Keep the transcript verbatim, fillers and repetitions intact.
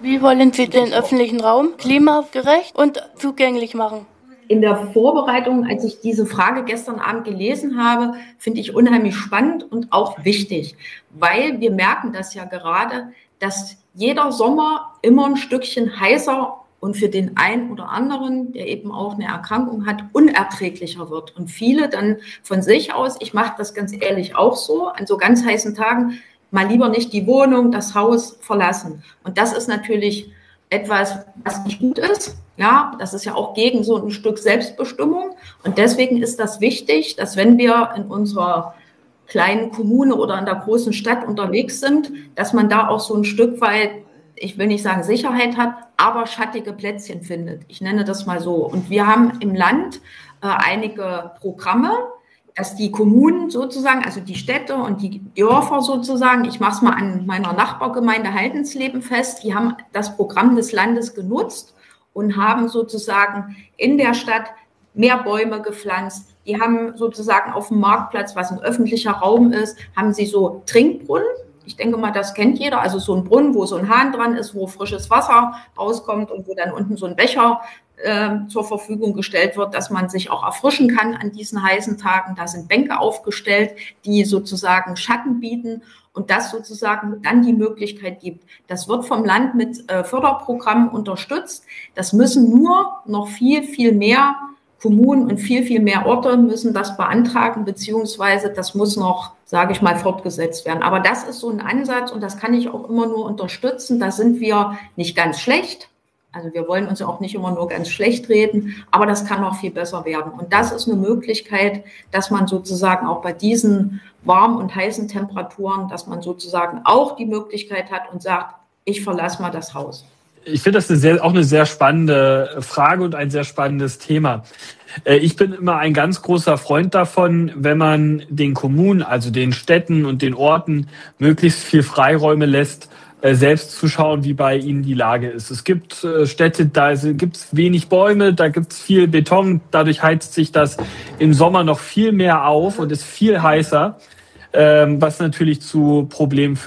Wie wollen Sie den öffentlichen Raum klimagerecht und zugänglich machen? In der Vorbereitung, als ich diese Frage gestern Abend gelesen habe, finde ich unheimlich spannend und auch wichtig, weil wir merken das ja gerade, dass jeder Sommer immer ein Stückchen heißer und für den einen oder anderen, der eben auch eine Erkrankung hat, unerträglicher wird. Und viele dann von sich aus, ich mache das ganz ehrlich auch so, an so ganz heißen Tagen mal lieber nicht die Wohnung, das Haus verlassen. Und das ist natürlich etwas, was nicht gut ist. Ja, das ist ja auch gegen so ein Stück Selbstbestimmung. Und deswegen ist das wichtig, dass wenn wir in unserer kleinen Kommune oder in der großen Stadt unterwegs sind, dass man da auch so ein Stück weit, ich will nicht sagen Sicherheit hat, aber schattige Plätzchen findet. Ich nenne das mal so. Und wir haben im Land äh, einige Programme, dass die Kommunen sozusagen, also die Städte und die Dörfer sozusagen, ich mache es mal an meiner Nachbargemeinde Haldensleben fest, die haben das Programm des Landes genutzt und haben sozusagen in der Stadt mehr Bäume gepflanzt. Die haben sozusagen auf dem Marktplatz, was ein öffentlicher Raum ist, haben sie so Trinkbrunnen. Ich denke mal, das kennt jeder. Also so ein Brunnen, wo so ein Hahn dran ist, wo frisches Wasser rauskommt und wo dann unten so ein Becher äh, zur Verfügung gestellt wird, dass man sich auch erfrischen kann an diesen heißen Tagen. Da sind Bänke aufgestellt, die sozusagen Schatten bieten und das sozusagen dann die Möglichkeit gibt. Das wird vom Land mit äh, Förderprogrammen unterstützt. Das müssen nur noch viel, viel mehr Kommunen und viel, viel mehr Orte müssen das beantragen, beziehungsweise das muss noch, sage ich mal, fortgesetzt werden. Aber das ist so ein Ansatz und das kann ich auch immer nur unterstützen. Da sind wir nicht ganz schlecht. Also wir wollen uns ja auch nicht immer nur ganz schlecht reden, aber das kann noch viel besser werden. Und das ist eine Möglichkeit, dass man sozusagen auch bei diesen warmen und heißen Temperaturen, dass man sozusagen auch die Möglichkeit hat und sagt, ich verlasse mal das Haus. Ich finde das eine sehr, auch eine sehr spannende Frage und ein sehr spannendes Thema. Ich bin immer ein ganz großer Freund davon, wenn man den Kommunen, also den Städten und den Orten möglichst viel Freiräume lässt, selbst zu schauen, wie bei ihnen die Lage ist. Es gibt Städte, da gibt es wenig Bäume, da gibt es viel Beton, dadurch heizt sich das im Sommer noch viel mehr auf und ist viel heißer, was natürlich zu Problemen führt.